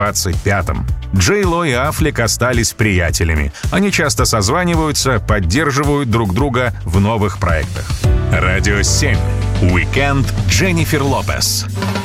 25-м. Джей Ло и Аффлек остались приятелями. Они часто созваниваются, поддерживают друг друга в новых проектах. Радио 7. Уикенд Дженнифер Лопес.